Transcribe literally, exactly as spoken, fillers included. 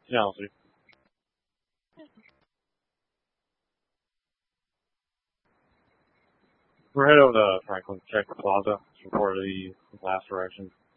Yeah, I'll see. We're headed over to Franklin, check the plaza before the last direction.